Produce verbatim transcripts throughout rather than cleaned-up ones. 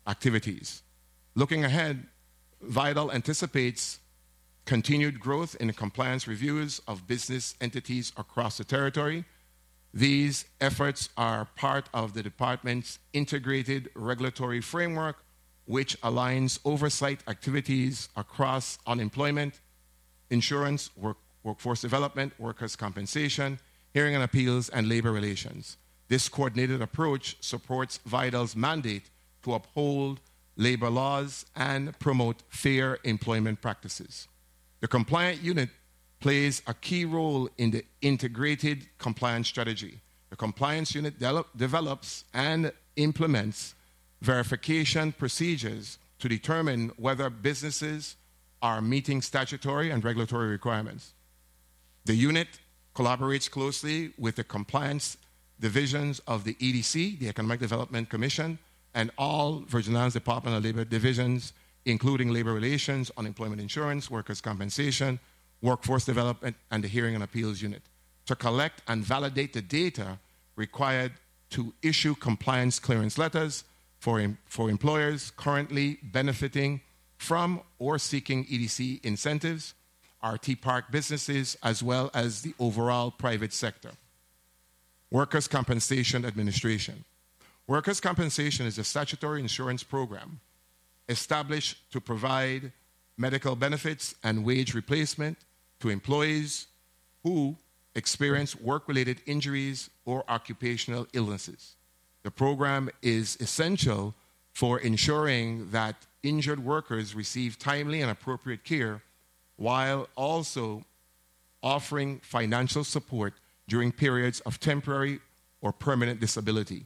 activities. Looking ahead, VIDAL anticipates continued growth in compliance reviews of business entities across the territory. These efforts are part of the department's integrated regulatory framework, which aligns oversight activities across unemployment, insurance, work, workforce development, workers' compensation, hearing and appeals, and labor relations. This coordinated approach supports VIDAL's mandate to uphold labor laws and promote fair employment practices. The compliant unit plays a key role in the integrated compliance strategy. The compliance unit de- develops and implements verification procedures to determine whether businesses are meeting statutory and regulatory requirements. The unit collaborates closely with the compliance divisions of the E D C, the Economic Development Commission, and all Virgin Islands Department of Labor divisions, including labor relations, unemployment insurance, workers' compensation, workforce development, and the hearing and appeals unit, to collect and validate the data required to issue compliance clearance letters for, em- for employers currently benefiting from or seeking E D C incentives, R T Park businesses, as well as the overall private sector. Workers' Compensation Administration. Workers' compensation is a statutory insurance program established to provide medical benefits and wage replacement to employees who experience work-related injuries or occupational illnesses. The program is essential for ensuring that injured workers receive timely and appropriate care while also offering financial support during periods of temporary or permanent disability.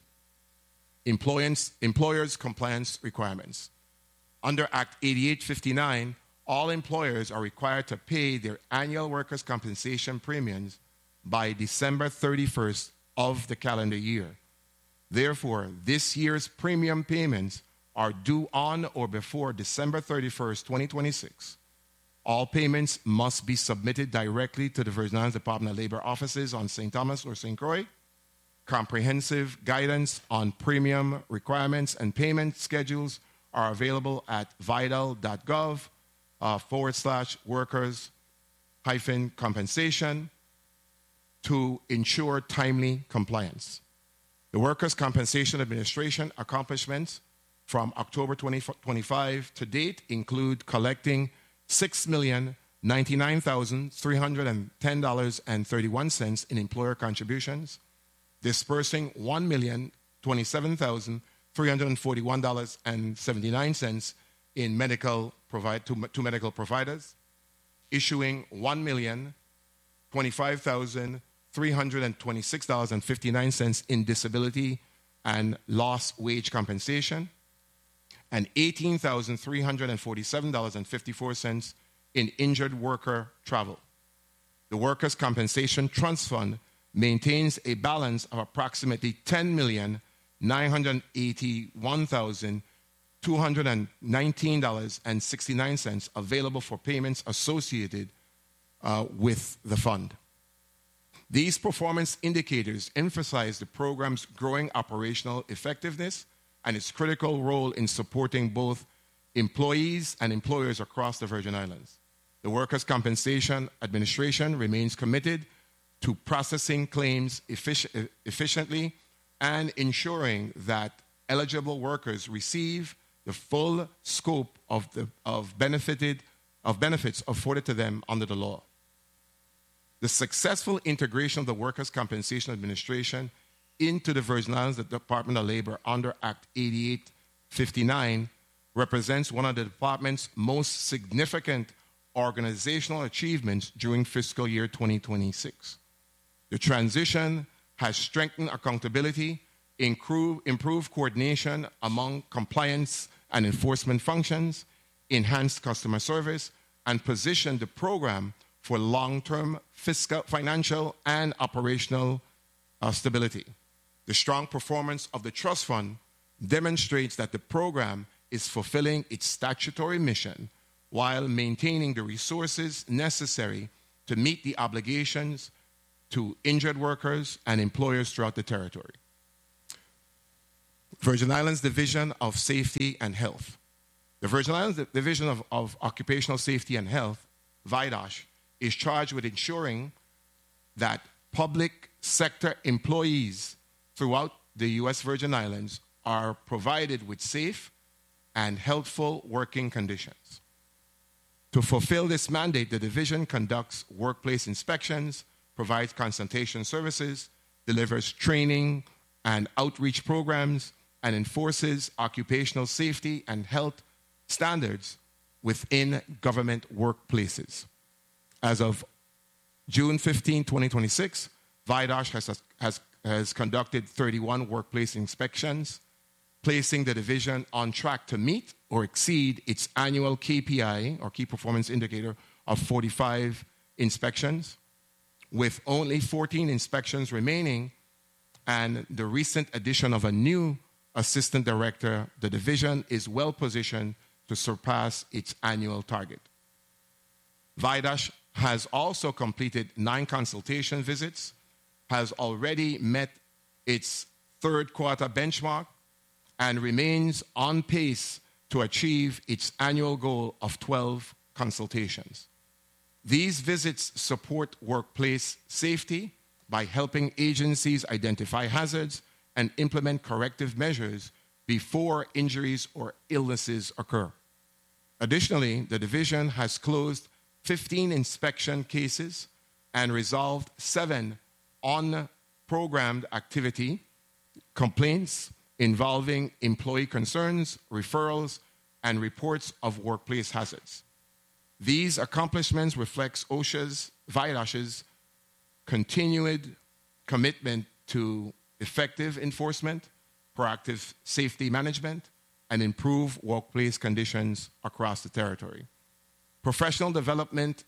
Employers' compliance requirements. Under Act eighty-eight fifty-nine, all employers are required to pay their annual workers' compensation premiums by December thirty-first of the calendar year. Therefore, this year's premium payments are due on or before December thirty-first, twenty twenty-six. All payments must be submitted directly to the Virgin Islands Department of Labor offices on Saint Thomas or Saint Croix. Comprehensive guidance on premium requirements and payment schedules are available at vidal.gov uh, forward slash workers hyphen compensation to ensure timely compliance. The Workers' Compensation Administration accomplishments from October twenty twenty-five to date include collecting six million ninety-nine thousand three hundred ten dollars and thirty-one cents in employer contributions, dispersing one million twenty-seven thousand three hundred forty-one dollars and seventy-nine cents in medical provide to, to medical providers, issuing one million twenty-five thousand three hundred twenty-six dollars and fifty-nine cents in disability and lost wage compensation, and eighteen thousand three hundred forty-seven dollars and fifty-four cents in injured worker travel. The Workers' Compensation Trust Fund maintains a balance of approximately ten million nine hundred eighty-one thousand two hundred nineteen dollars and sixty-nine cents available for payments associated uh, with the fund. These performance indicators emphasize the program's growing operational effectiveness and its critical role in supporting both employees and employers across the Virgin Islands. The Workers' Compensation Administration remains committed to processing claims effic- efficiently and ensuring that eligible workers receive the full scope of, the, of, benefited, of benefits afforded to them under the law. The successful integration of the Workers' Compensation Administration into the Virgin Islands Department of Labor under Act eighty-eight fifty-nine represents one of the department's most significant organizational achievements during fiscal year twenty twenty-six. The transition has strengthened accountability, improve, improved coordination among compliance and enforcement functions, enhanced customer service, and positioned the program for long-term fiscal, financial, and operational uh, stability. The strong performance of the trust fund demonstrates that the program is fulfilling its statutory mission while maintaining the resources necessary to meet the obligations to injured workers and employers throughout the territory. Virgin Islands Division of Safety and Health. The Virgin Islands Division of, of Occupational Safety and Health, VIDOSH, is charged with ensuring that public sector employees throughout the U S Virgin Islands are provided with safe and healthful working conditions. To fulfill this mandate, the division conducts workplace inspections, provides consultation services, delivers training and outreach programs, and enforces occupational safety and health standards within government workplaces. As of June fifteenth, twenty twenty-six, VIDOSH has, has, has conducted thirty-one workplace inspections, placing the division on track to meet or exceed its annual K P I, or key performance indicator, of forty-five inspections, with only fourteen inspections remaining and the recent addition of a new assistant director. The division is well positioned to surpass its annual target. VIDOSH has also completed nine consultation visits, has already met its third quarter benchmark, and remains on pace to achieve its annual goal of twelve consultations. These visits support workplace safety by helping agencies identify hazards and implement corrective measures before injuries or illnesses occur. Additionally, the division has closed fifteen inspection cases and resolved seven on-programmed activity complaints involving employee concerns, referrals, and reports of workplace hazards. These accomplishments reflect OSHA's, VIDOSH's continued commitment to effective enforcement, proactive safety management, and improved workplace conditions across the territory. Professional development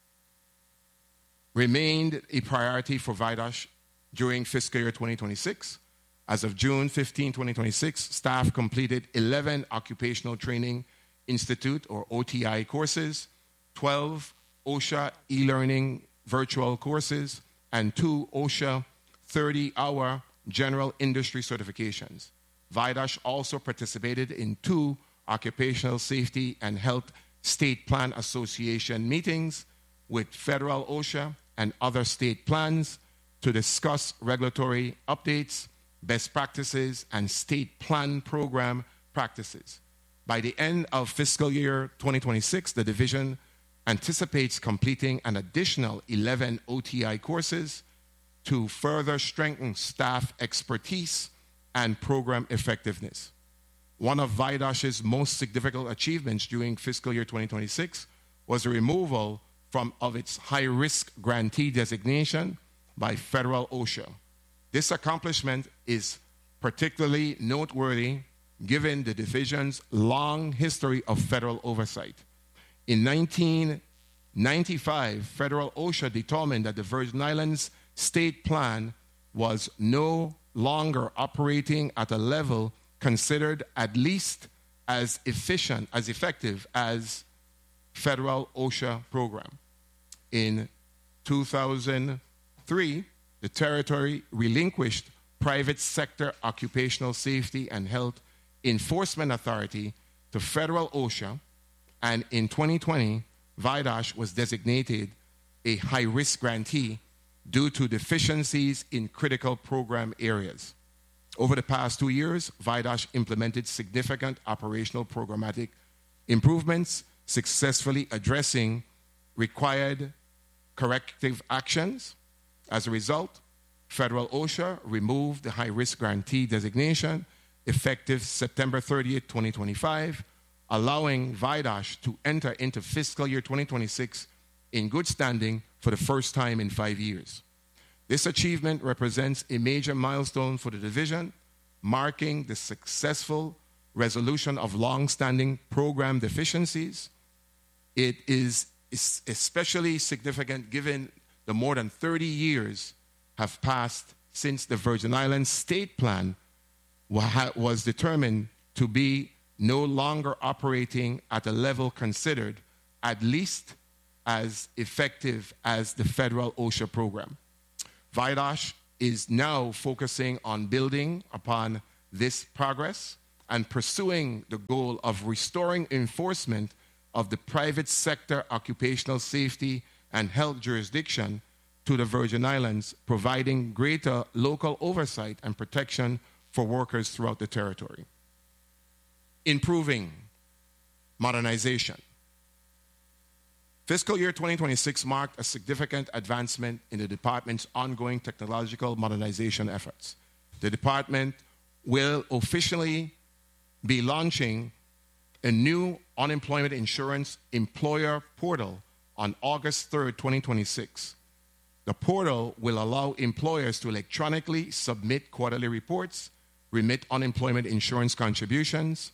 remained a priority for VIDOSH during fiscal year twenty twenty-six. As of June fifteenth, twenty twenty-six, staff completed eleven Occupational Training Institute, or O T I, courses, twelve OSHA e-learning virtual courses, and two OSHA thirty-hour general industry certifications. VIDOSH also participated in two Occupational Safety and Health State Plan Association meetings with federal OSHA and other state plans to discuss regulatory updates, best practices, and state plan program practices. By the end of fiscal year twenty twenty-six, the division anticipates completing an additional eleven O T I courses to further strengthen staff expertise and program effectiveness. One of VIDOSH's most significant achievements during fiscal year twenty twenty-six was the removal from, of its high-risk grantee designation by federal OSHA. This accomplishment is particularly noteworthy given the division's long history of federal oversight. In nineteen ninety-five, federal OSHA determined that the Virgin Islands state plan was no longer operating at a level considered at least as efficient, as effective as federal OSHA program. In two thousand three, the territory relinquished private sector occupational safety and health enforcement authority to federal OSHA, and in twenty twenty, VIDOSH was designated a high-risk grantee due to deficiencies in critical program areas. Over the past two years, VIDOSH implemented significant operational programmatic improvements, successfully addressing required corrective actions. As a result, federal OSHA removed the high-risk grantee designation effective September thirtieth, twenty twenty-five, allowing VIDOSH to enter into fiscal year twenty twenty-six in good standing for the first time in five years. This achievement represents a major milestone for the division, marking the successful resolution of long-standing program deficiencies. It is especially significant given the more than thirty years have passed since the Virgin Islands State Plan was determined to be no longer operating at a level considered at least as effective as the federal OSHA program. VIDOSH is now focusing on building upon this progress and pursuing the goal of restoring enforcement of the private sector occupational safety and health jurisdiction to the Virgin Islands, providing greater local oversight and protection for workers throughout the territory. Improving modernization. Fiscal year twenty twenty-six marked a significant advancement in the department's ongoing technological modernization efforts. The department will officially be launching a new unemployment insurance employer portal on August third, twenty twenty-six. The portal will allow employers to electronically submit quarterly reports, remit unemployment insurance contributions,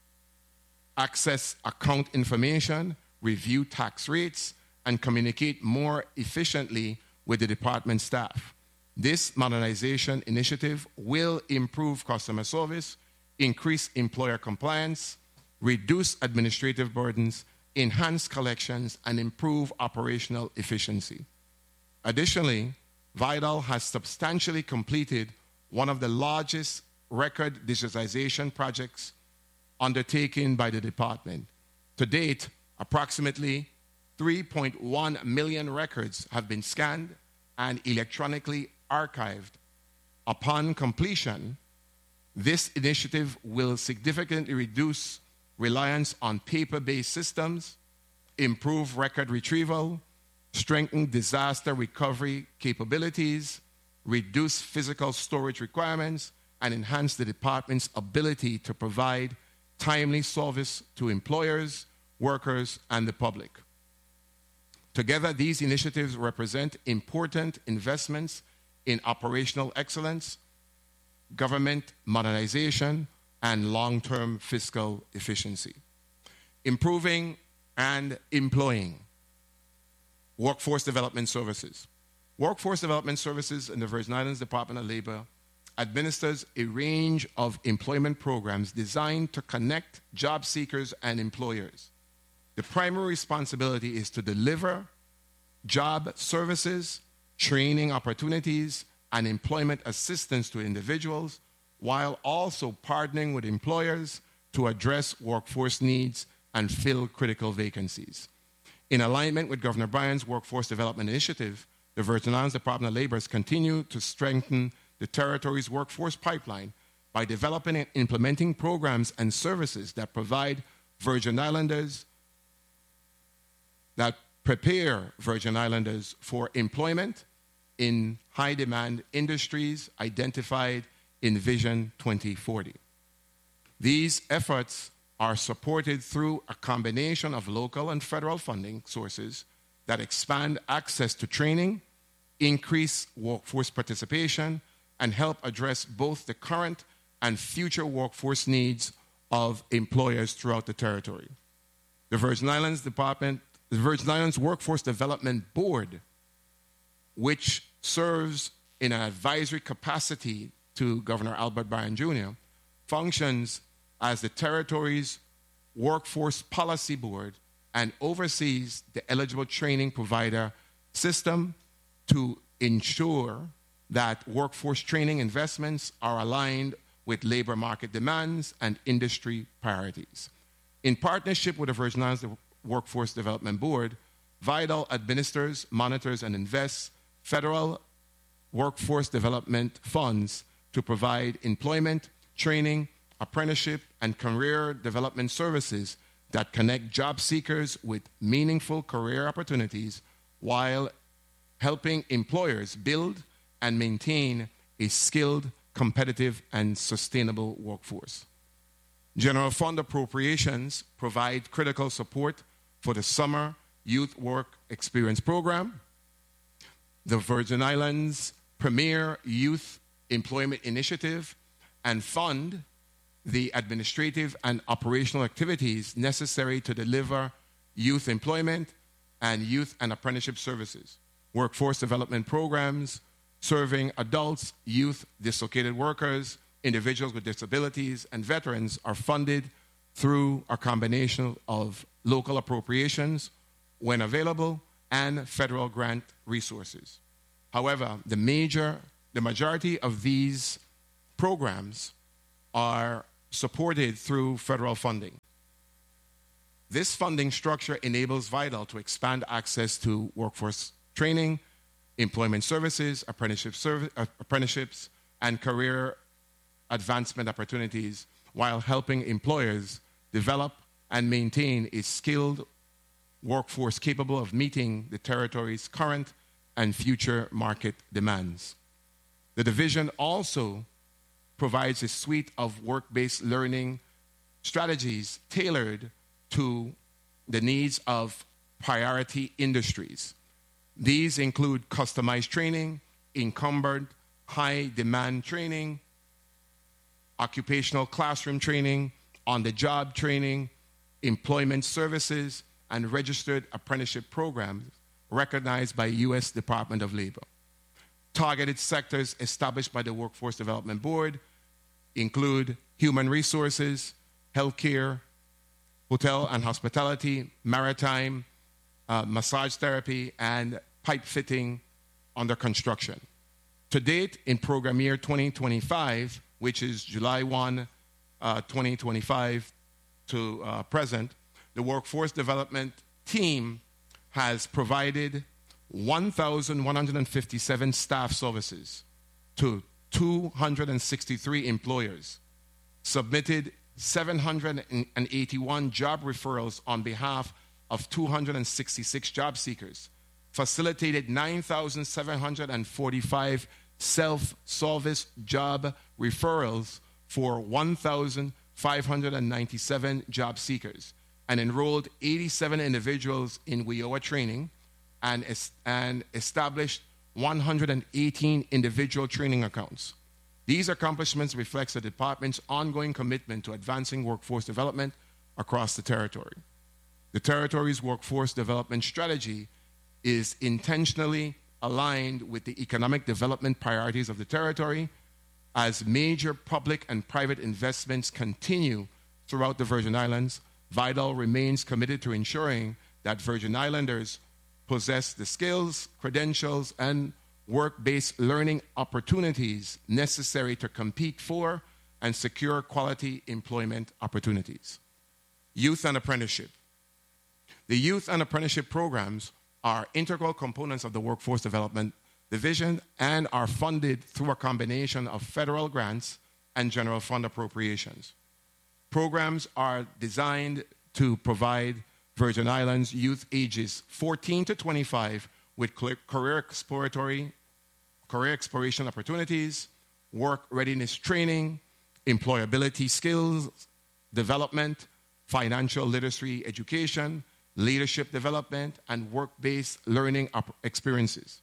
access account information, review tax rates, and communicate more efficiently with the department staff. This modernization initiative will improve customer service, increase employer compliance, reduce administrative burdens, enhance collections, and improve operational efficiency. Additionally, VIDAL has substantially completed one of the largest record digitization projects undertaken by the department. To date, approximately three point one million records have been scanned and electronically archived. Upon completion, this initiative will significantly reduce reliance on paper-based systems, improve record retrieval, strengthen disaster recovery capabilities, reduce physical storage requirements, and enhance the department's ability to provide timely service to employers, workers, and the public. Together, these initiatives represent important investments in operational excellence, government modernization, and long-term fiscal efficiency. Improving and employing. Workforce Development Services. Workforce Development Services in the Virgin Islands Department of Labor administers a range of employment programs designed to connect job seekers and employers. The primary responsibility is to deliver job services, training opportunities, and employment assistance to individuals, while also partnering with employers to address workforce needs and fill critical vacancies. In alignment with Governor Bryan's Workforce Development Initiative, the Virgin Islands Department of Labor has continued to strengthen the territory's workforce pipeline by developing and implementing programs and services that provide Virgin Islanders, that prepare Virgin Islanders for employment in high-demand industries identified in Vision twenty forty. These efforts are supported through a combination of local and federal funding sources that expand access to training, increase workforce participation, and help address both the current and future workforce needs of employers throughout the territory. The Virgin Islands Department, the Virgin Islands Workforce Development Board, which serves in an advisory capacity to Governor Albert Bryan Junior, functions as the territory's workforce policy board and oversees the eligible training provider system to ensure that workforce training investments are aligned with labor market demands and industry priorities. In partnership with the Virgin Islands Workforce Development Board, VIDAL administers, monitors, and invests federal workforce development funds to provide employment, training, apprenticeship, and career development services that connect job seekers with meaningful career opportunities while helping employers build and maintain a skilled, competitive, and sustainable workforce. General fund appropriations provide critical support for the Summer Youth Work Experience Program, the Virgin Islands Premier Youth Employment Initiative, and fund the administrative and operational activities necessary to deliver youth employment and youth and apprenticeship services. Workforce development programs serving adults, youth, dislocated workers, individuals with disabilities, and veterans are funded through a combination of local appropriations, when available, and federal grant resources. However, the major, the majority of these programs are supported through federal funding. This funding structure enables VITAL to expand access to workforce training, employment services, apprenticeship serv- uh, apprenticeships, and career advancement opportunities while helping employers develop and maintain a skilled workforce capable of meeting the territory's current and future market demands. The division also provides a suite of work-based learning strategies tailored to the needs of priority industries. These include customized training, encumbered high-demand training, occupational classroom training, on-the-job training, employment services, and registered apprenticeship programs recognized by U S Department of Labor. Targeted sectors established by the Workforce Development Board include human resources, healthcare, hotel and hospitality, maritime, uh, massage therapy, and pipe fitting under construction. To date, in program year twenty twenty-five, which is July first, uh, twenty twenty-five to uh, present, the Workforce Development Team has provided one thousand one hundred fifty-seven staff services to two hundred sixty-three employers, submitted seven hundred eighty-one job referrals on behalf of two hundred sixty-six job seekers, facilitated nine thousand seven hundred forty-five self-service job referrals for one thousand five hundred ninety-seven job seekers, and enrolled eighty-seven individuals in W I O A training and, es- and established one hundred eighteen individual training accounts. These accomplishments reflect the department's ongoing commitment to advancing workforce development across the territory. The territory's workforce development strategy is intentionally aligned with the economic development priorities of the territory as major public and private investments continue throughout the Virgin Islands. VITAL remains committed to ensuring that Virgin Islanders possess the skills, credentials, and work-based learning opportunities necessary to compete for and secure quality employment opportunities. Youth and apprenticeship. The youth and apprenticeship programs are integral components of the Workforce Development Division and are funded through a combination of federal grants and general fund appropriations. Programs are designed to provide Virgin Islands youth ages fourteen to twenty-five with career exploratory, career exploration opportunities, work readiness training, employability skills development, financial literacy education, leadership development, and work-based learning experiences.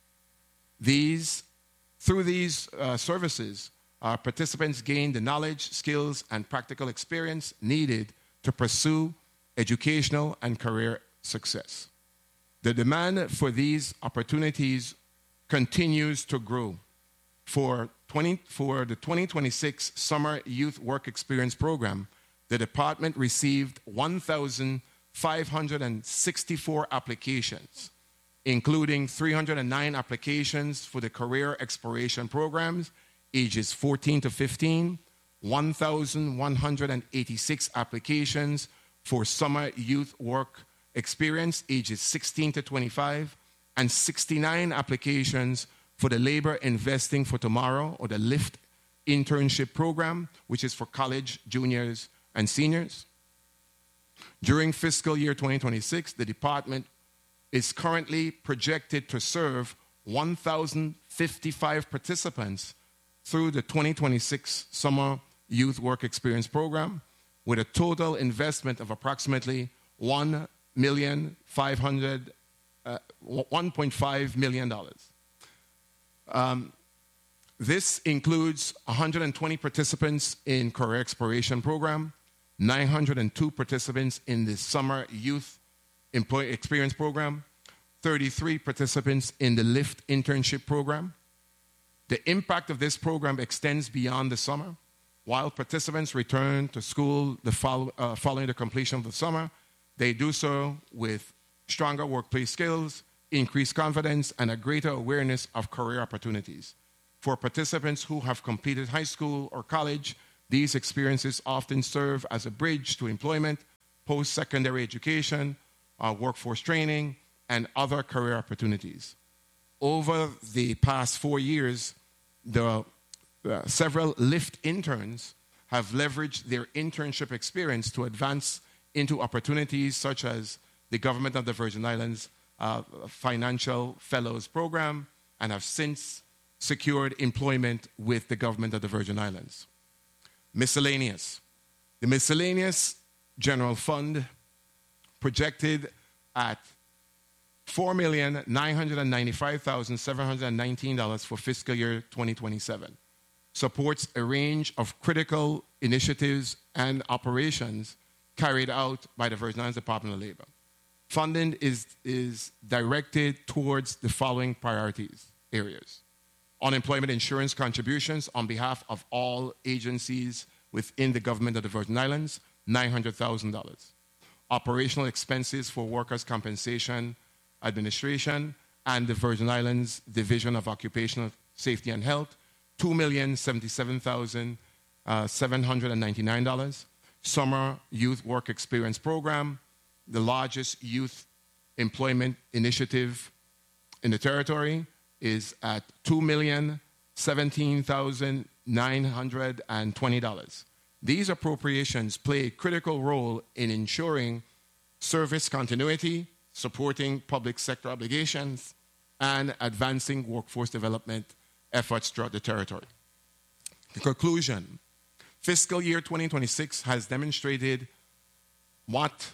These, through these uh, services, our participants gain the knowledge, skills, and practical experience needed to pursue educational and career success. The demand for these opportunities continues to grow. For, twenty, for the twenty twenty-six Summer Youth Work Experience Program, the department received one thousand five hundred sixty-four applications, including three hundred nine applications for the Career Exploration Programs, ages fourteen to fifteen, one thousand one hundred eighty-six applications for Summer Youth Work Experience, ages sixteen to twenty-five, and sixty-nine applications for the Labor Investing for Tomorrow, or the LIFT internship program, which is for college juniors and seniors. During fiscal year twenty twenty-six, the department is currently projected to serve one thousand fifty-five participants through the twenty twenty-six Summer Youth Work Experience Program, with a total investment of approximately one million five hundred, uh, one point five million dollars. Um, this includes one hundred twenty participants in Career Exploration Program, nine hundred two participants in the Summer Youth Employee Experience Program, thirty-three participants in the LIFT internship program. The impact of this program extends beyond the summer. While participants return to school the follow, uh, following the completion of the summer, they do so with stronger workplace skills, increased confidence, and a greater awareness of career opportunities. For participants who have completed high school or college, These experiences often serve as a bridge to employment, post-secondary education, uh, workforce training, and other career opportunities. Over the past four years, the uh, several LIFT interns have leveraged their internship experience to advance into opportunities such as the Government of the Virgin Islands uh, Financial Fellows Program, and have since secured employment with the Government of the Virgin Islands. Miscellaneous. The miscellaneous general fund, projected at four million nine hundred ninety-five thousand seven hundred nineteen dollars for fiscal year twenty twenty-seven, supports a range of critical initiatives and operations carried out by the Virgin Islands Department of Labor. Funding is, is directed towards the following priorities areas: unemployment insurance contributions on behalf of all agencies within the Government of the Virgin Islands, nine hundred thousand dollars. Operational expenses for Workers' Compensation Administration and the Virgin Islands Division of Occupational Safety and Health, two million seventy-seven thousand seven hundred ninety-nine dollars. Summer Youth Work Experience Program, the largest youth employment initiative in the territory, is at two million seventeen thousand nine hundred twenty dollars. These appropriations play a critical role in ensuring service continuity, supporting public sector obligations, and advancing workforce development efforts throughout the territory. The conclusion: fiscal year twenty twenty-six has demonstrated what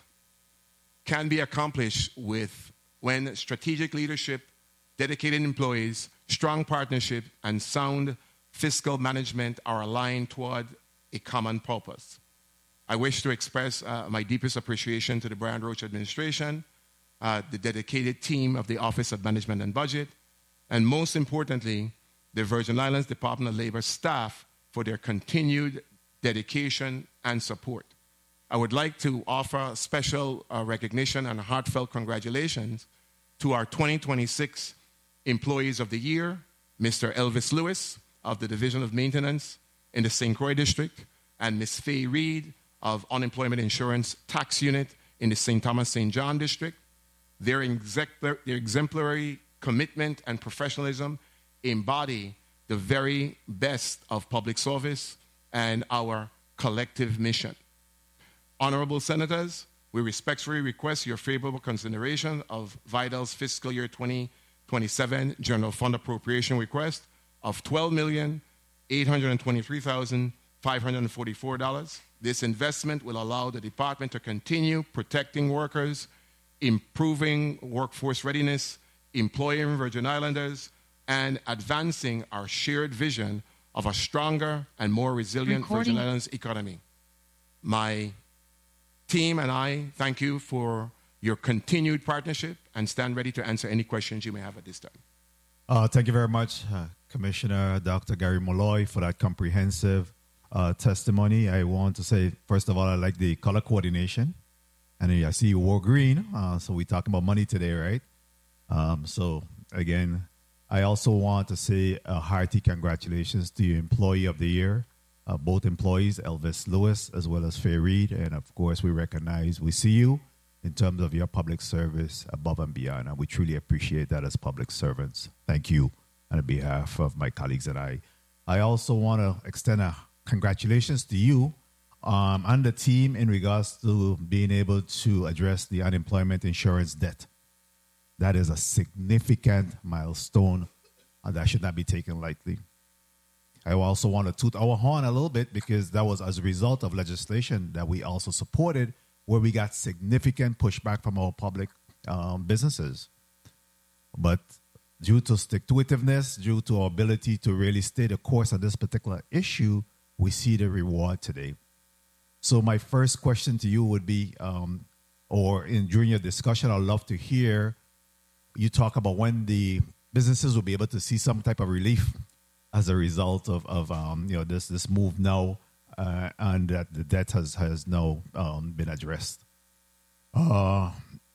can be accomplished with when strategic leadership, dedicated employees, strong partnership, and sound fiscal management are aligned toward a common purpose. I wish to express uh, my deepest appreciation to the Brian Roach administration, uh, the dedicated team of the Office of Management and Budget, and most importantly, the Virgin Islands Department of Labor staff for their continued dedication and support. I would like to offer special uh, recognition and heartfelt congratulations to our twenty twenty-six Employees of the Year, Mister Elvis Lewis of the Division of Maintenance in the Saint Croix District, and Miz Faye Reed of Unemployment Insurance Tax Unit in the Saint Thomas Saint John District. Their, exemplar- their exemplary commitment and professionalism embody the very best of public service and our collective mission. Honorable Senators, we respectfully request your favorable consideration of VIDAL's fiscal year twenty twenty-seven General Fund Appropriation request of twelve million eight hundred twenty-three thousand five hundred forty-four dollars. This investment will allow the department to continue protecting workers, improving workforce readiness, employing Virgin Islanders, and advancing our shared vision of a stronger and more resilient Recording. Virgin Islands economy. My team and I thank you for your continued partnership and stand ready to answer any questions you may have at this time. Uh, thank you very much, uh, Commissioner Doctor Gary Molloy, for that comprehensive uh, testimony. I want to say, first of all, I like the color coordination. And I see you wore green, uh, so we're talking about money today, right? Um, so, again, I also want to say a hearty congratulations to your Employee of the Year, uh, both employees, Elvis Lewis as well as Faye Reed. And, of course, we recognize, we see you in terms of your public service above and beyond. And we truly appreciate that as public servants. Thank you on behalf of my colleagues and I. I also want to extend a congratulations to you um, and the team in regards to being able to address the unemployment insurance debt. That is a significant milestone, and that should not be taken lightly. I also want to toot our horn a little bit because that was as a result of legislation that we also supported, where we got significant pushback from our public um, businesses. But due to stick-to-itiveness, due to our ability to really stay the course on this particular issue, we see the reward today. So my first question to you would be, um, or in during your discussion, I'd love to hear you talk about when the businesses will be able to see some type of relief as a result of, of um, you know, this this move now, uh, and that the debt has, has now um, been addressed. Uh,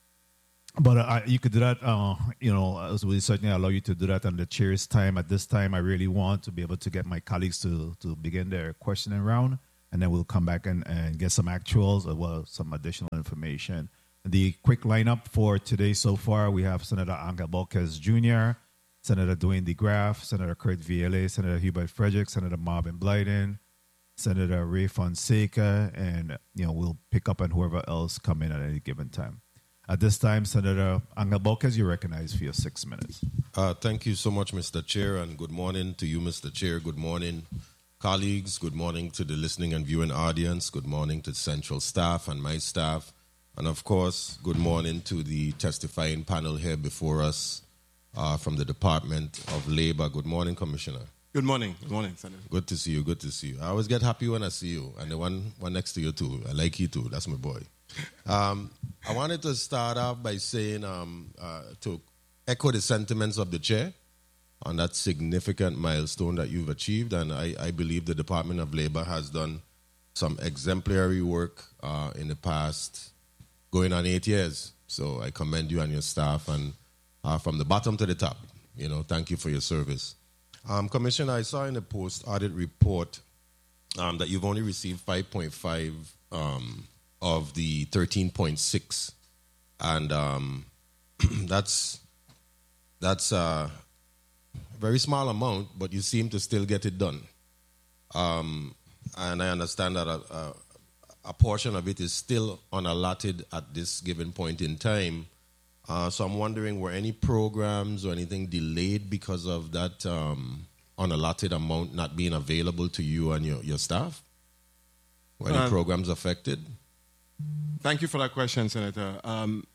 but uh, you could do that, uh, you know, as we certainly allow you to do that on the chair's time. At this time, I really want to be able to get my colleagues to, to begin their questioning round. and then we'll come back and, and get some actuals as well as some additional information. The quick lineup for today so far, we have Senator Angel Bokes Junior, Senator Dwayne DeGraff, Senator Kurt Vielle, Senator Hubert Frederick, Senator Marvin Blyden, Senator Ray Fonseca, and you know we'll pick up on whoever else come in at any given time. At this time, Senator Angel Bokes, you're recognized for your six minutes. Uh, thank you so much, Mister Chair, and good morning to you, Mister Chair. Good morning, colleagues. Good morning to the listening and viewing audience. Good morning to the central staff and my staff. And, of course, good morning to the testifying panel here before us uh, from the Department of Labor. Good morning, Commissioner. Good morning. Good morning, Senator. Good to see you. Good to see you. I always get happy when I see you, and the one, one next to you, too. I like you, too. That's my boy. Um, I wanted to start off by saying um, uh, to echo the sentiments of the Chair on that significant milestone that you've achieved, and I, I believe the Department of Labor has done some exemplary work uh, in the past going on eight years. So I commend you and your staff, and uh, from the bottom to the top, you know, thank you for your service. Um, Commissioner, I saw in the post-audit report um, that you've only received five point five um, of the thirteen point six, and um, that's that's a very small amount, but you seem to still get it done. Um, and I understand that a, a a portion of it is still unallotted at this given point in time. Uh, so I'm wondering, were any programs or anything delayed because of that um, unallotted amount not being available to you and your, your staff? Were any um, programs affected? Thank you for that question, Senator. Um,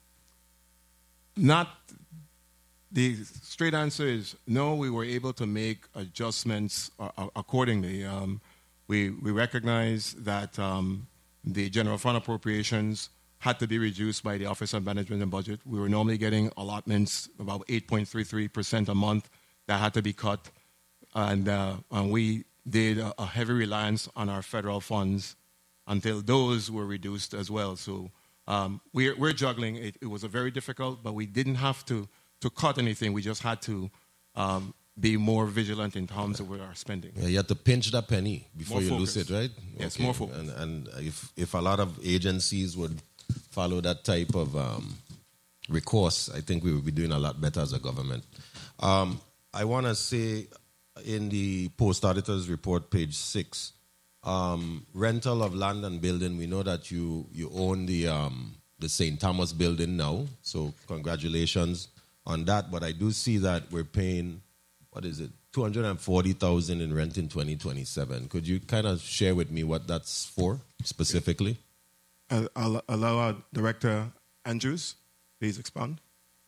not the straight answer is no, we were able to make adjustments uh, accordingly. Um, we, we recognize that um, the general fund appropriations had to be reduced by the Office of Management and Budget. We were normally getting allotments about eight point three three percent a month that had to be cut. And, uh, and we did a, a heavy reliance on our federal funds until those were reduced as well. So um, we're, we're juggling. It, it was a very difficult, but we didn't have to, to cut anything. We just had to um, be more vigilant in terms of our spending. Yeah, you have to pinch that penny before more you focus. lose it, right? Yes, okay. more focus. And, and if, if a lot of agencies would follow that type of um, recourse, I think we would be doing a lot better as a government. Um, I want to say in the post-auditor's report, page six, um, rental of land and building, we know that you, you own the, um, the Saint Thomas building now, so congratulations on that. But I do see that we're paying, what is it, two hundred forty thousand dollars in rent in twenty twenty-seven. Could you kind of share with me what that's for specifically? I'll, I'll allow our Director Andrews, please expound.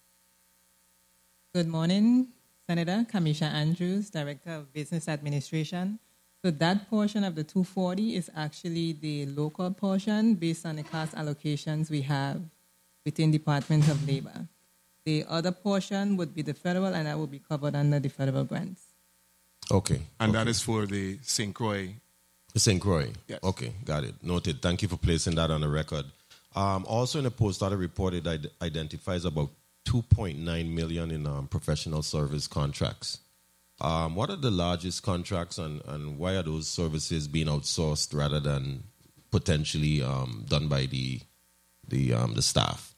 Good morning, Senator. Kamisha Andrews, Director of Business Administration. So that portion of the two hundred forty is actually the local portion based on the cost allocations we have within Department of Labor. The other portion would be the federal, and that will be covered under the federal grants. Okay. And okay. that is for the Saint Croix. Saint Croix. Yes. Okay, got it. Noted. Thank you for placing that on the record. Um, also in the post-audit report, it id- identifies about two point nine million dollars in um, professional service contracts. Um, what are the largest contracts, and, and why are those services being outsourced rather than potentially um, done by the the um, the staff?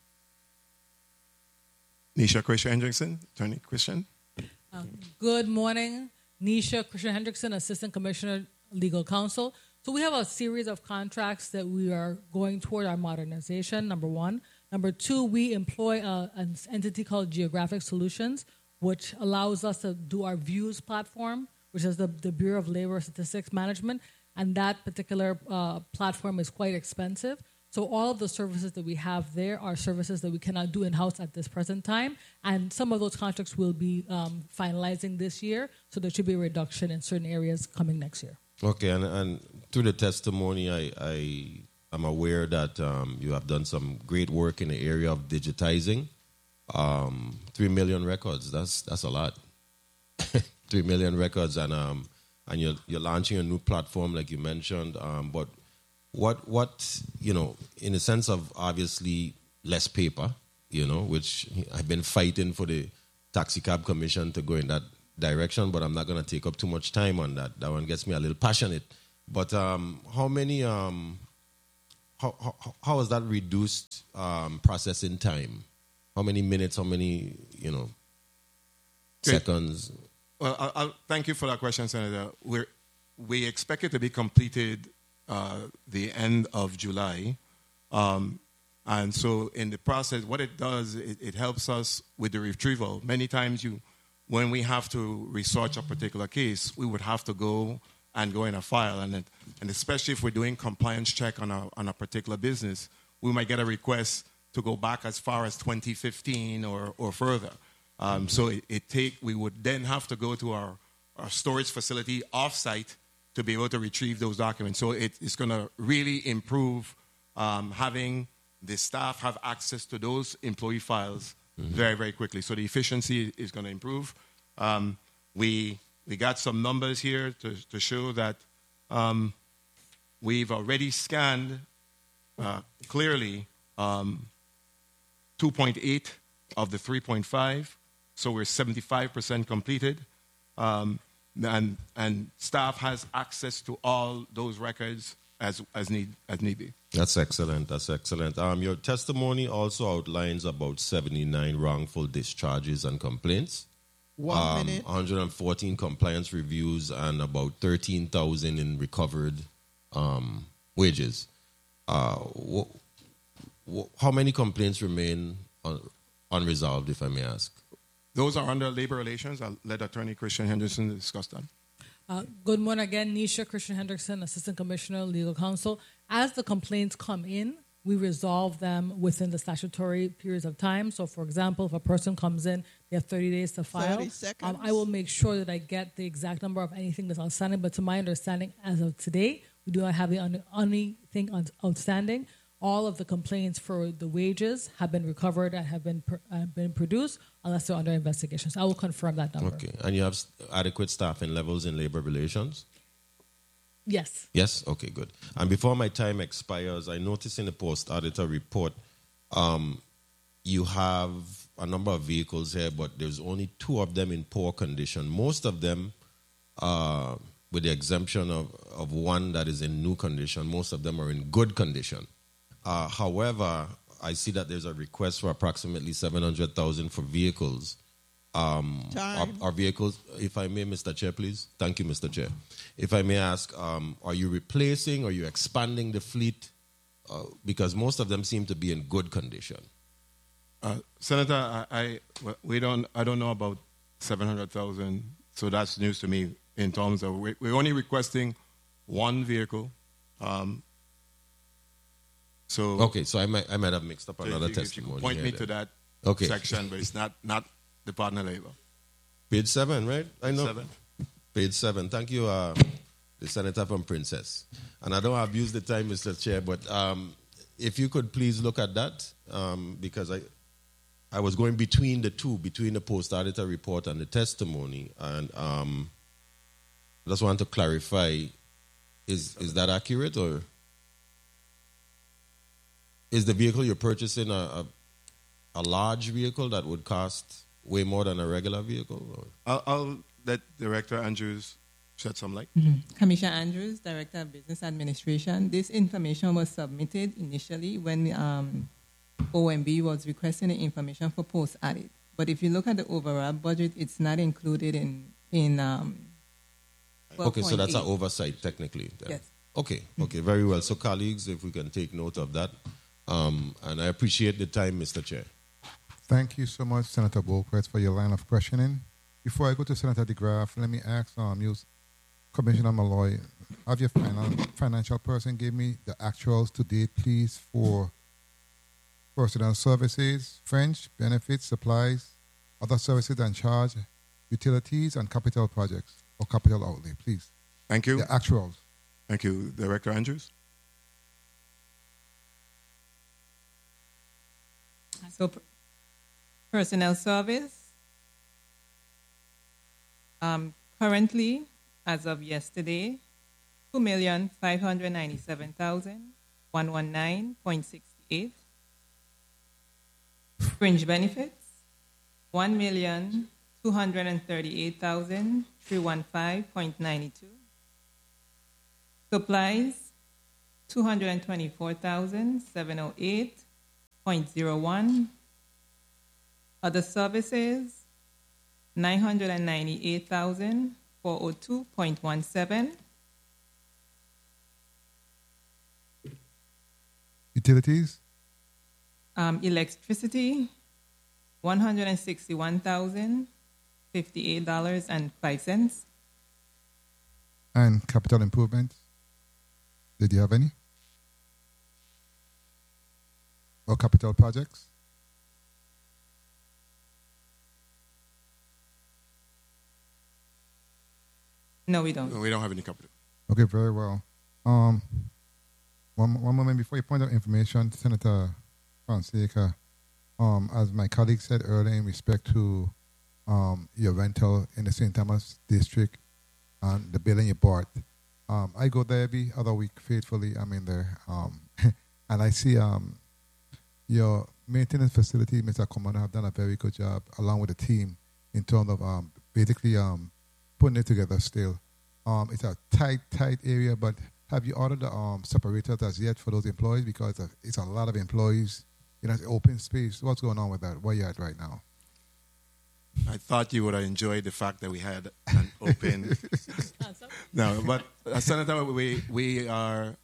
Nisha Christian Hendrickson, Attorney Christian. Uh, good morning, Nisha Christian Hendrickson, Assistant Commissioner, Legal Counsel. So we have a series of contracts that we are going toward our modernization, number one. Number two, we employ a, an entity called Geographic Solutions, which allows us to do our Views platform, which is the, the Bureau of Labor Statistics Management, and that particular uh, platform is quite expensive. So all of the services that we have there are services that we cannot do in-house at this present time, and some of those contracts will be um, finalizing this year, so there should be a reduction in certain areas coming next year. Okay, and, and through the testimony, I, I am aware that um, you have done some great work in the area of digitizing. Um, three million records, that's that's a lot. Three million records, and um, and you're, you're launching a new platform like you mentioned, um, but What, what you know, in the sense of obviously less paper, you know, which I've been fighting for the Taxi Cab Commission to go in that direction, but I'm not going to take up too much time on that. That one gets me a little passionate. But um, how many? Um, how, how how has that reduced um, processing time? How many minutes? How many you know Great. seconds? Well, I'll, I'll, thank you for that question, Senator. We're, we expect it to be completed uh, the end of July. Um, and so in the process, what it does, it, it helps us with the retrieval. Many times you, when we have to research a particular case, we would have to go and go in a file. And, it, and especially if we're doing compliance check on a, on a particular business, we might get a request to go back as far as twenty fifteen or, or further. Um, so it, it take, we would then have to go to our, our storage facility offsite to be able to retrieve those documents. So it, it's going to really improve um, having the staff have access to those employee files mm-hmm. very, very quickly. So the efficiency is going to improve. Um, we we got some numbers here to, to show that um, we've already scanned uh, clearly um, two point eight of the three point five. So we're seventy-five percent completed. Um, and, and staff has access to all those records as, as, need, as need be. That's excellent. That's excellent. Um, your testimony also outlines about seventy-nine wrongful discharges and complaints. One um, minute. one hundred fourteen compliance reviews and about thirteen thousand in recovered um, wages. Uh, wh- wh- how many complaints remain un- unresolved, if I may ask? Those are under labor relations. I'll let Attorney Christian Henderson discuss that. Uh, good morning again, Nisha Christian Hendrickson, Assistant Commissioner, Legal Counsel. As the complaints come in, we resolve them within the statutory periods of time. So, for example, if a person comes in, they have thirty days to file. thirty seconds. Um, I will make sure that I get the exact number of anything that's outstanding. But to my understanding, as of today, we do not have the un- anything un- outstanding. All of the complaints for the wages have been recovered and have been pr- uh, been produced, unless they're under investigation. So I will confirm that number. Okay. And you have s- adequate staffing levels in labor relations? Yes. Yes? Okay, good. And before my time expires, I noticed in the post-auditor report, um, you have a number of vehicles here, but there's only two of them in poor condition. Most of them, uh, with the exemption of, of one that is in new condition, most of them are in good condition. Uh, however, I see that there's a request for approximately seven hundred thousand dollars for vehicles. Um, our, our vehicles, if I may, Mister Chair, please. Thank you, Mister Chair. If I may ask, um, are you replacing, are you expanding the fleet? Uh, because most of them seem to be in good condition. Uh, Senator, I, I, we don't, I don't know about seven hundred thousand, so that's news to me in terms of we, we're only requesting one vehicle. Um, so Okay, so I might, I might have mixed up so another if you, if testimony. you point here me then. to that Okay. section, but it's not, not Department of Labor. Page seven, right? I know. Seven. Page seven. Thank you, uh, the Senator from Princess. And I don't abuse the time, Mister Chair, but um, if you could please look at that, um, because I I was going between the two, between the post-auditor report and the testimony, and um, I just want to clarify, is is that accurate, or is the vehicle you're purchasing a, a, a large vehicle that would cost way more than a regular vehicle? Or? I'll, I'll let Director Andrews shed some light. Mm-hmm. Commissioner Andrews, Director of Business Administration. This information was submitted initially when um, O M B was requesting the information for post-audit. But if you look at the overall budget, it's not included in... in um, Okay, so that's an twelve point eight. oversight technically. Then. Yes. Okay, okay, very well. So, colleagues, if we can take note of that. Um, and I appreciate the time, Mister Chair. Thank you so much, Senator Bolquist, for your line of questioning. Before I go to Senator DeGraff, let me ask um, you, Commissioner Malloy, have your finan- financial person give me the actuals to date, please, for personnel services, French, benefits, supplies, other services and charge, utilities, and capital projects or capital outlay, please. Thank you. The actuals. Thank you, Director Andrews. So, p- personnel service, um, currently, as of yesterday, two million five hundred ninety-seven thousand one hundred nineteen point six eight. Fringe benefits, one million two hundred thirty-eight thousand three hundred fifteen point nine two. Supplies, two hundred twenty-four thousand seven hundred eight point zero one. Other services, nine hundred ninety-eight thousand four hundred two point one seven. Utilities, Um, electricity, one hundred sixty-one thousand fifty-eight dollars and five cents. and capital improvements. Did you have any? Or capital projects? No, we don't. We don't have any capital. Okay, very well. Um, one, one moment before you point out information, Senator Fonseca, um, as my colleague said earlier, in respect to um, your rental in the Saint Thomas district and the building you bought, um, I go there every other week faithfully. I'm in there, um, and I see um, your maintenance facility, Mister Commander, have done a very good job along with the team in terms of um, basically um, putting it together still. Um, it's a tight, tight area, but have you ordered the um, separators as yet for those employees? Because it's a, it's a lot of employees, you know, it's open space. What's going on with that? Where you at right now? I thought you would have enjoyed the fact that we had an open. No, but uh, Senator, we we are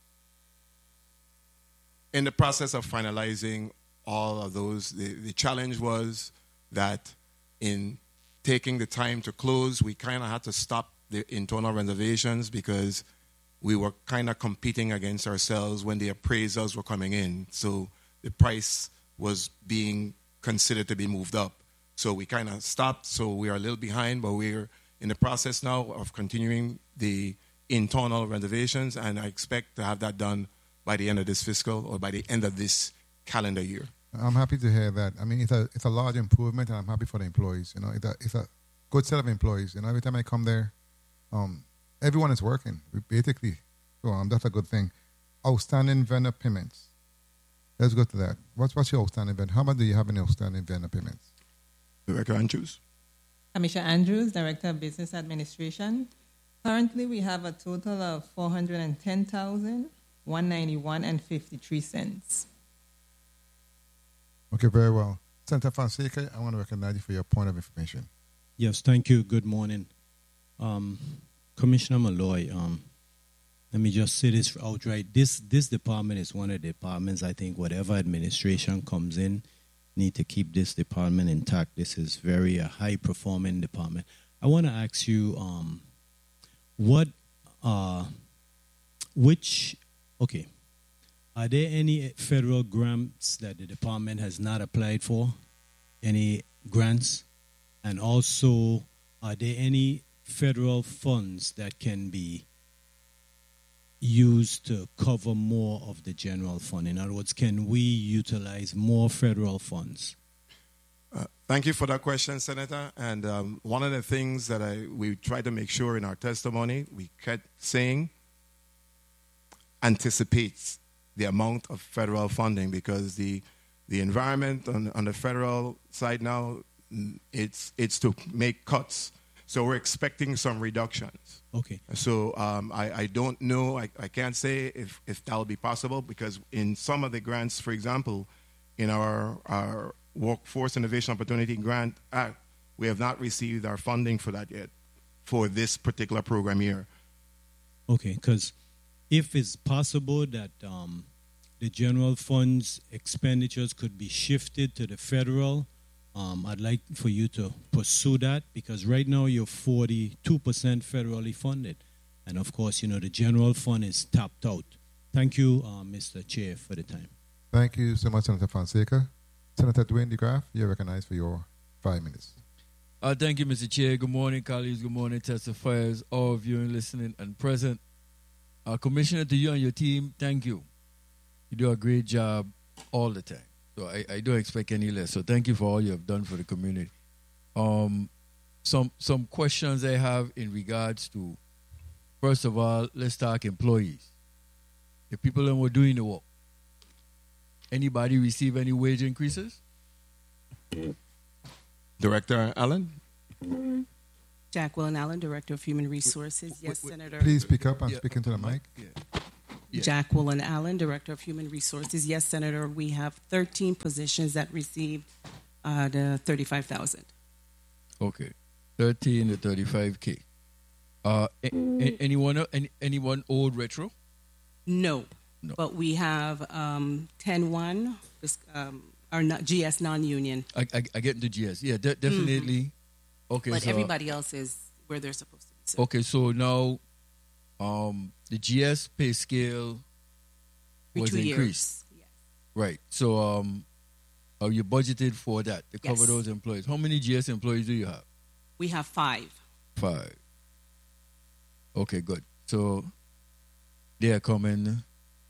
in the process of finalizing all of those. The, the challenge was that in taking the time to close, we kind of had to stop the internal renovations because we were kind of competing against ourselves when the appraisals were coming in. So the price was being considered to be moved up. So we kind of stopped. So we are a little behind, but we're in the process now of continuing the internal renovations, and I expect to have that done by the end of this fiscal or by the end of this calendar year. I'm happy to hear that. I mean, it's a it's a large improvement, and I'm happy for the employees. You know, it's a, it's a good set of employees. You know, every time I come there, um, everyone is working, basically. So um, that's a good thing. Outstanding vendor payments. Let's go to that. What's, what's your outstanding vendor? How much do you have in outstanding vendor payments? Director Andrews? Commissioner Andrews, Director of Business Administration. Currently, we have a total of four hundred ten thousand one hundred ninety-one and fifty-three cents. Okay, very well. Senator Fonseca, I want to recognize you for your point of information. Yes, thank you. Good morning. Um, Commissioner Malloy, um, let me just say this outright. This this department is one of the departments, I think, whatever administration comes in, need to keep this department intact. This is very a high-performing department. I want to ask you, um, what, uh, which, okay, are there any federal grants that the department has not applied for? Any grants? And also, are there any federal funds that can be used to cover more of the general fund? In other words, can we utilize more federal funds? Uh, thank you for that question, Senator. And um, one of the things that I, we tried to make sure in our testimony, we kept saying anticipates the amount of federal funding, because the the environment on, on the federal side now, it's it's to make cuts. So we're expecting some reductions. Okay. So um, I, I don't know, I, I can't say if, if that will be possible, because in some of the grants, for example, in our, our Workforce Innovation Opportunity Grant Act, we have not received our funding for that yet, for this particular program year. Okay, because if it's possible that um, the general funds expenditures could be shifted to the federal, Um, I'd like for you to pursue that, because right now you're forty-two percent federally funded. And of course, you know, the general fund is tapped out. Thank you, uh, Mister Chair, for the time. Thank you so much, Senator Fonseca. Senator Dwayne DeGraff, you're recognized for your five minutes. Uh, thank you, Mister Chair. Good morning, colleagues. Good morning, testifiers, all of you listening and present. Uh, Commissioner, to you and your team, thank you. You do a great job all the time. So I, I don't expect any less. So thank you for all you have done for the community. Um, some some questions I have in regards to, first of all, let's talk employees. The people that were doing the work. Anybody receive any wage increases? Director Allen? Jacqueline Allen, Director of Human Resources. wait, Yes, wait. Senator. Please speak up and Yeah, speak into the mic. Yeah. Yeah. Jacqueline Allen, Director of Human Resources. Yes, Senator, we have thirteen positions that received uh, the thirty-five thousand. Okay. thirteen to thirty-five K. Uh, a- a- anyone, el- any, anyone old retro? No. No. But we have um, ten one, this, um, our not, G S non-union. I, I, I get into G S. Yeah, de- definitely. Okay. But so, everybody else is where they're supposed to be. So Okay, so now um, the G S pay scale for was two increased. years. Yes. Right. So um, are you budgeted for that to cover Yes. those employees? How many G S employees do you have? We have five. Five. Okay, good. So they are coming.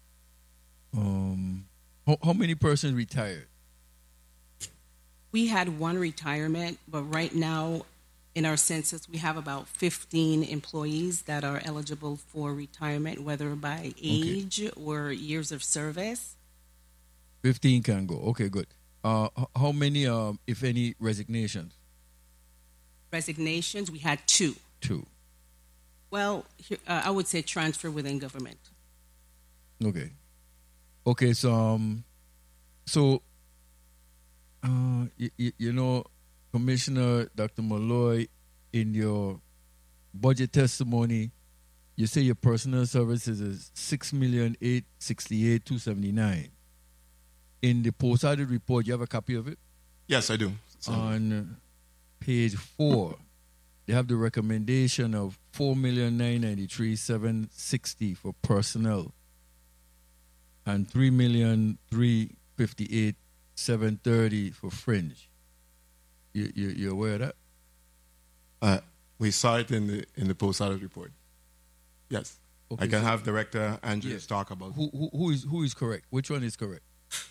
Um, how, how many persons retired? We had one retirement, but right now in our census, we have about fifteen employees that are eligible for retirement, whether by age or years of service. Fifteen can go. Okay, good. Uh, h- how many, um, if any, resignations? Resignations, we had two. Two. Well, here- uh, I would say transfer within government. Okay. Okay. So, um, so, uh, you, you, you know, Commissioner Doctor Malloy, in your budget testimony, you say your personal services is six million eight sixty eight two seventy nine. In the post-audit report, you have a copy of it. Yes, I do. So, On page four, they have the recommendation of four million nine ninety three seven sixty for personnel, and three million three fifty eight seven thirty for fringe. You you you aware of that? uh, we saw it in the in the post-audit report. Yes. Okay, I can so- have Director Andrews Yeah. talk about. Who, who who is who is correct? Which one is correct?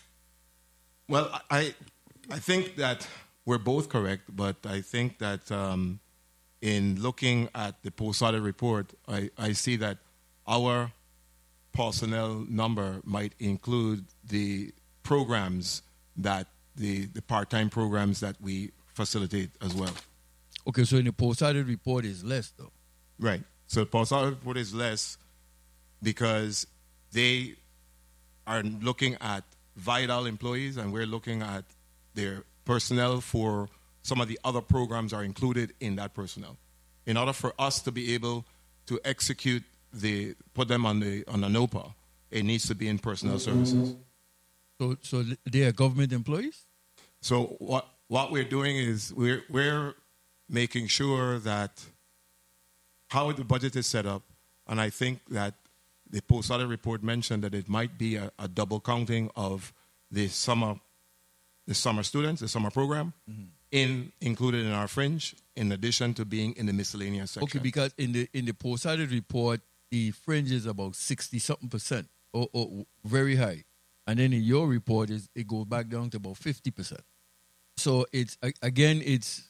Well, I I think that we're both correct, but I think that um, in looking at the post-audit report, I, I see that our personnel number might include the programs that the, the part-time programs that we facilitate as well. Okay, so in the post-audit report is less though. Right. So post-audit report is less because they are looking at vital employees, and we're looking at their personnel for some of the other programs are included in that personnel. In order for us to be able to execute the put them on the on an O P A, it needs to be in personnel services. So so they are government employees. So what what we're doing is we're we're making sure that how the budget is set up, and I think that the post-audit report mentioned that it might be a, a double counting of the summer the summer students, the summer program, in included in our fringe, in addition to being in the miscellaneous section. Okay, because in the in the post-audit report, the fringe is about sixty something percent, or, or very high, and then in your report is it goes back down to about fifty percent. So it's a- again, it's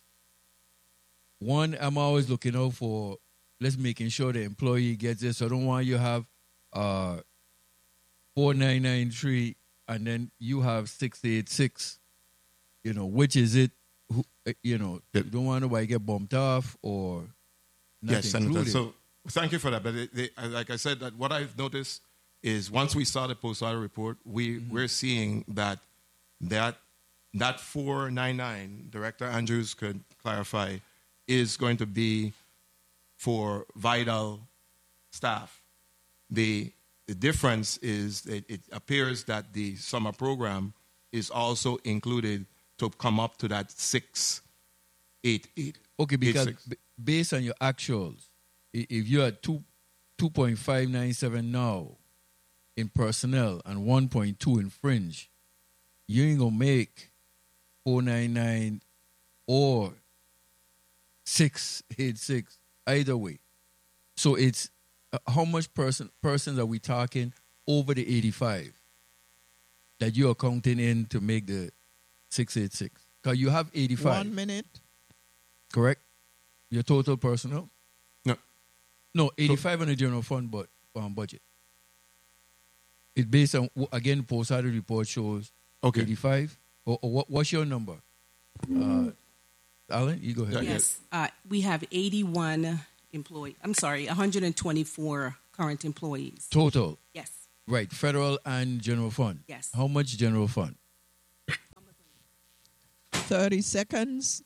one. I'm always looking out for. Let's making sure the employee gets this. So I don't want you to have uh, four nine nine three and then you have six eight six. You know, which is it? Who, uh, you know, Yep. you don't want nobody get bumped off or not Yes, Senator. included. So thank you for that. But it, they, uh, like I said, that what I've noticed is once we saw the post-audit report, we we're seeing that that that four ninety-nine, Director Andrews could clarify, is going to be for vital staff. The the difference is that it appears that the summer program is also included to come up to that six eight eight. Okay, because eight, six. b- based on your actuals, i- if you're at two two point five nine seven now in personnel and one point two in fringe, you ain't gonna make four nine nine or six eight six either way. So it's uh, how much person persons are we talking over the eighty five that you are counting in to make the six eight six? Because you have eighty five. One minute. Correct? Your total personnel? No. No, eighty-five on the general fund but, um, budget. It's based on, again, post-audit report shows Okay. eighty-five. Or, or what, what's your number? Uh, Alan, you go ahead. Yeah, Yes, uh, we have eighty-one employees. I'm sorry, one hundred twenty-four current employees. Total. Yes. Right, federal and general fund. Yes. How much general fund? thirty seconds.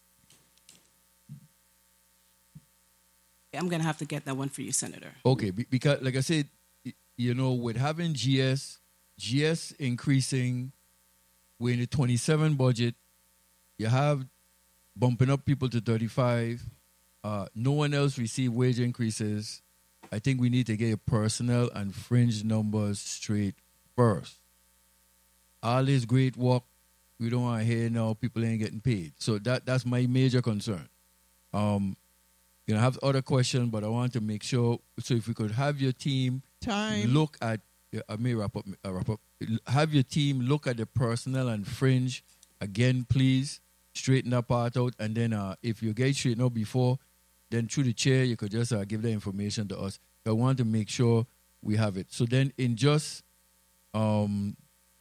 I'm going to have to get that one for you, Senator. Okay, be- because like I said, y- you know, with having G S, G S increasing, we're in the twenty-seven budget, you have bumping up people to thirty-five. Uh, no one else received wage increases. I think we need to get personnel and fringe numbers straight first. All this great work, we don't want to hear now people ain't getting paid. So that that's my major concern. Um, you know, I have other questions, but I want to make sure. So if we could have your team Time. look at, yeah, I may wrap up, uh, wrap up. Have your team look at the personnel and fringe again, please. Straighten that part out, and then uh, if you get straightened out before, then through the chair, you could just uh, give the information to us. I want to make sure we have it. So then, in just um,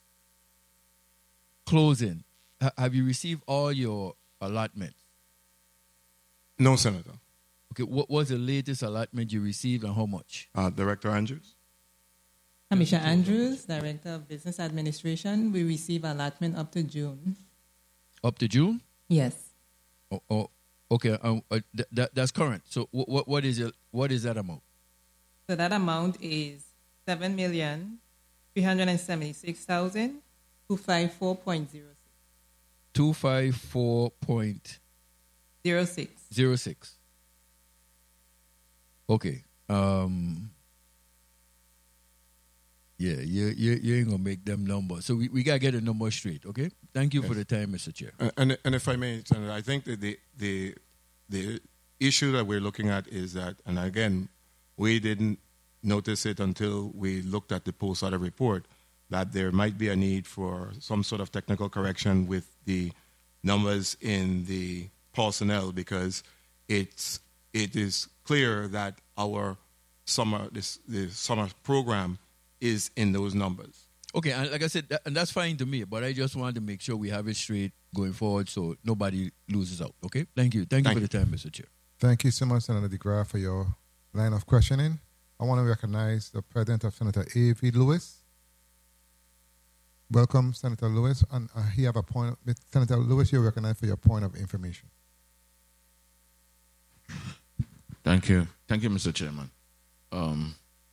closing, ha- have you received all your allotments? No, Senator. Okay, what was the latest allotment you received and how much? Uh, Director Andrews? Commissioner Andrews, Director of Business Administration, we receive allotment up to June. Up to June? Yes. Oh, oh okay. Um, uh, th- that, that's current. So what what what is it? What is that amount? So that amount is seven million three hundred and seventy six thousand two five four point zero six. Two five four point Zero six. zero six. Okay. Um. Yeah, you you you ain't gonna make them numbers. So we, we gotta get the number straight. Okay. Thank you for the time, Mister Chair. And, and, and if I may, Senator, I think that the, the, the issue that we're looking at is that, and again, we didn't notice it until we looked at the post-audit report, that there might be a need for some sort of technical correction with the numbers in the personnel, because it's, it is clear that our summer, this, the summer program is in those numbers. Okay, and like I said, that, and that's fine to me, but I just wanted to make sure we have it straight going forward so nobody loses out. Okay? Thank you. Thank, Thank you you. for the time, Mister Chair. Thank you so much, Senator DeGraff, for your line of questioning. I want to recognize the president of Senator A V Lewis. Welcome, Senator Lewis. And uh, he have a point. Senator Lewis, you're recognized for your point of information. Thank you. Thank you, Mister Chairman. Um,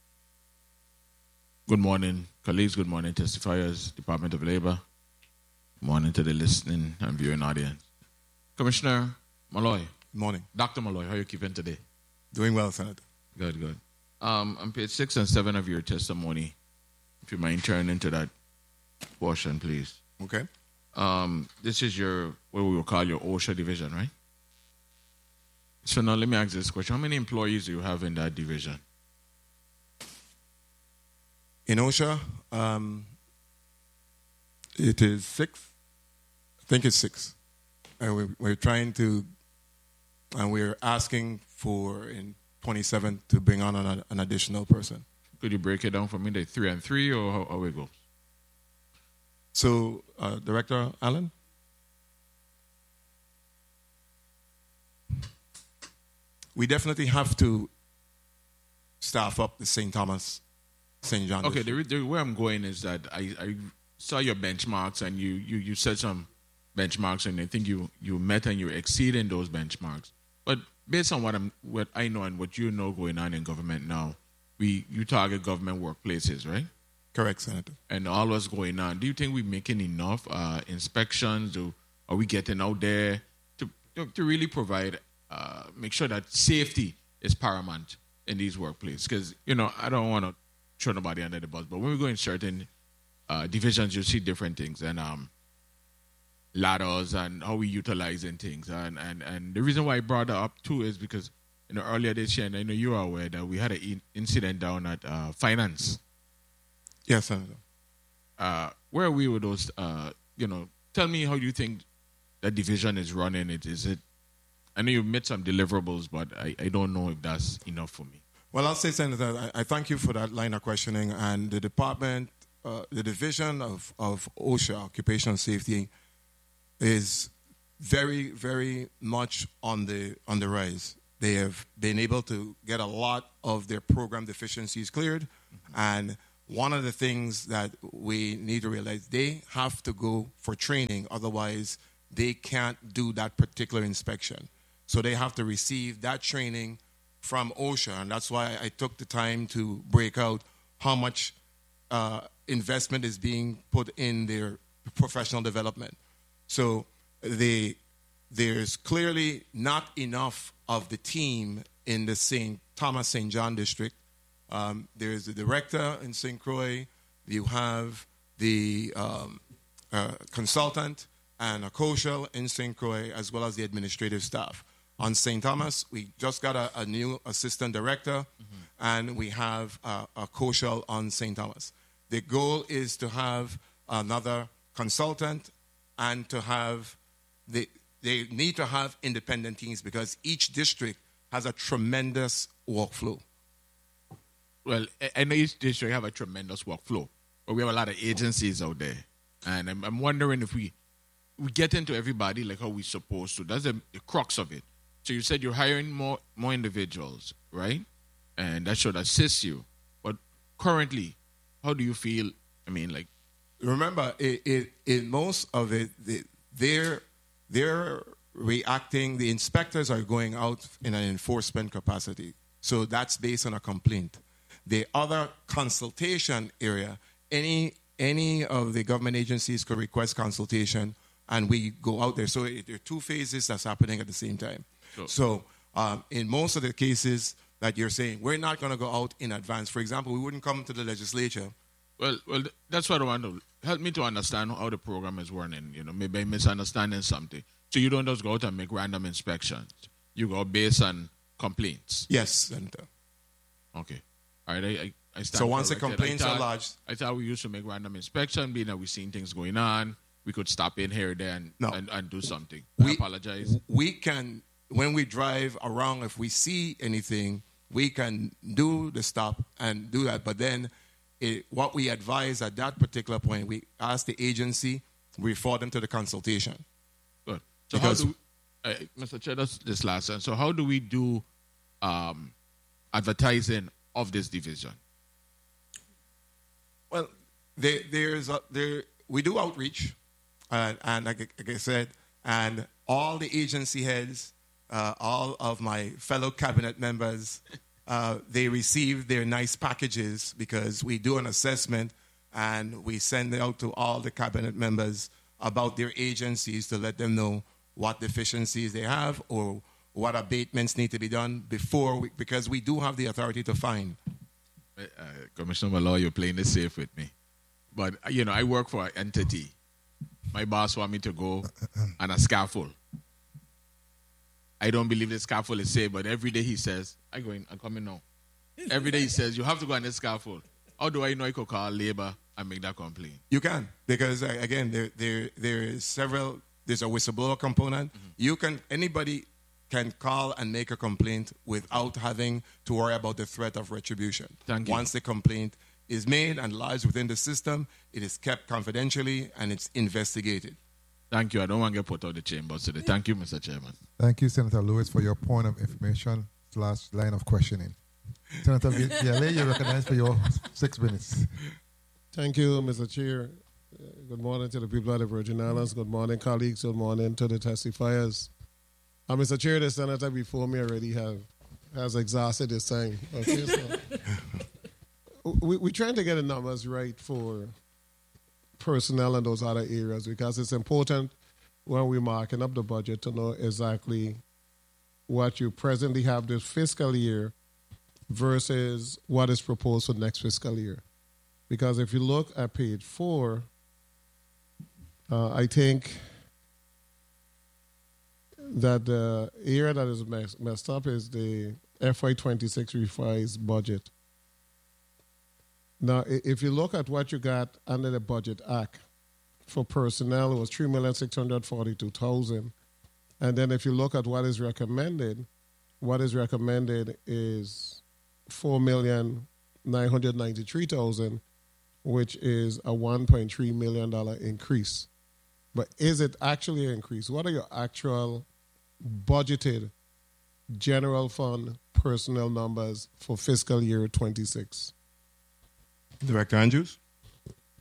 good morning, colleagues. Good morning, testifiers, Department of Labor. Good morning to the listening and viewing audience. Commissioner Malloy. Good morning. Doctor Malloy, how are you keeping today? Doing well, Senator. Good, good. Um, on page six and seven of your testimony, if you mind turning into that portion, please. Okay. Um, this is your, what we will call your OSHA division, right? So now let me ask this question. How many employees do you have in that division? In OSHA, um, it is six. I think it's six. And we're, we're trying to, and we're asking for in twenty-seven to bring on an, an additional person. Could you break it down for me, the three and three, or how, how it goes? So, uh, Director Allen? We definitely have to staff up the Saint Thomas, Saint John. Okay, district. the, the, where I'm going is that I, I saw your benchmarks, and you, you, you set some benchmarks, and I think you, you met and you're exceeding those benchmarks. But based on what I'm, what I know and what you know going on in government now, we you target government workplaces, right? Correct, Senator. And all what's going on. Do you think we're making enough uh, inspections? Do, are we getting out there to to really provide, uh, make sure that safety is paramount in these workplaces? Because, you know, I don't want to throw nobody under the bus, but when we go in certain uh, divisions, you see different things. And um, ladders and how we utilizing things. And, and, and the reason why I brought that up, too, is because, you know, earlier this year, and I know you are aware that we had an in- incident down at uh, Finance. Yes, Senator. Uh, where are we with those? Uh, you know, tell me how you think that division is running. It is it. I know you've made some deliverables, but I, I don't know if that's enough for me. Well, I'll say, Senator, I, I thank you for that line of questioning. And the department, uh, the division of, of OSHA, Occupational Safety, is very, very much on the on the rise. They have been able to get a lot of their program deficiencies cleared, mm-hmm. and one of the things that we need to realize, they have to go for training, otherwise they can't do that particular inspection. So they have to receive that training from OSHA, and that's why I took the time to break out how much uh, investment is being put in their professional development. So they, there's clearly not enough of the team in the Saint Thomas Saint John district. Um, there's the director in Saint Croix, you have the um, uh, consultant and a co-shell in Saint Croix, as well as the administrative staff. On Saint Thomas, we just got a, a new assistant director, mm-hmm. and we have a, a co-shell on Saint Thomas. The goal is to have another consultant and to have, the, they need to have independent teams because each district has a tremendous workflow. Well, I know each district have a tremendous workflow, but we have a lot of agencies out there. And I'm, I'm wondering if we we get into everybody like how we're supposed to. That's the, the crux of it. So you said you're hiring more more individuals, right? And that should assist you. But currently, how do you feel? I mean, like... Remember, it, it, in most of it, they're, they're reacting. The inspectors are going out in an enforcement capacity. So that's based on a complaint. The other consultation area, any any of the government agencies could request consultation, and we go out there. So it, there are two phases that's happening at the same time. Sure. So um, in most of the cases that you're saying, we're not going to go out in advance. For example, we wouldn't come to the legislature. Well, well, that's what I want to help me to understand how the program is running. You know, maybe I'm misunderstanding something. So you don't just go out and make random inspections. You go based on complaints. Yes, Senator. Okay. All right, I, I, I stand So once the corrected. complaints I thought, are lodged... I thought we used to make random inspection, being that we've seen things going on. We could stop in here, there, and, no. and, and do something. We, I apologize. We can, when we drive around, if we see anything, we can do the stop and do that. But then it, what we advise at that particular point, we ask the agency, we refer them to the consultation. Good. So because, how do we, uh, Mister Chair, that's this last one. So how do we do um, advertising of this division? Well, there, there's a, there, we do outreach, uh, and like, like I said, and all the agency heads, uh, all of my fellow cabinet members, uh, they receive their nice packages because we do an assessment and we send it out to all the cabinet members about their agencies to let them know what deficiencies they have or what abatements need to be done before, we, because we do have the authority to fine. Uh, Commissioner Malloy, you're playing it safe with me. But, you know, I work for an entity. My boss want me to go on a scaffold. I don't believe the scaffold is safe, but every day he says, I'm going, I'm coming now. Every day he says, you have to go on this scaffold. How do I know I could call labor and make that complaint? You can, because, uh, again, there, there, there is several, there's a whistleblower component. Mm-hmm. You can, anybody can call and make a complaint without having to worry about the threat of retribution. Thank you. Once the complaint is made and lies within the system, it is kept confidentially and it's investigated. Thank you. I don't want to get put out of the chambers today. Thank you, Mister Chairman. Thank you, Senator Lewis, for your point of information slash line of questioning. Senator Viale, you're recognized for your six minutes. Thank you, Mister Chair. Uh, good morning to the people of the Virgin Islands. Good morning, colleagues. Good morning to the testifiers. Uh, Mister Chair, the senator before me already have has exhausted his time. Okay, so we, we're trying to get the numbers right for personnel in those other areas because it's important when we're marking up the budget to know exactly what you presently have this fiscal year versus what is proposed for next fiscal year. Because if you look at page four, uh, I think that the area that is mess, messed up is the F Y twenty-six revised budget. Now, if you look at what you got under the Budget Act for personnel, it was three million six hundred forty-two thousand. And then if you look at what is recommended, what is recommended is four million nine hundred ninety-three thousand, which is a one point three million dollars increase. but is it actually an increase? What are your actual budgeted general fund personnel numbers for fiscal year twenty-six? Director Andrews?